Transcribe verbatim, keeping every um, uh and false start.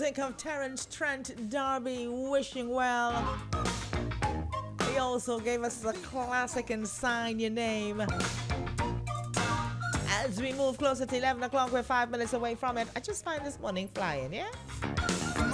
music of Terence Trent D'Arby, Wishing Well. He also gave us a classic and Sign Your Name. As we move closer to eleven o'clock, we're five minutes away from it. I just find this morning flying, yeah?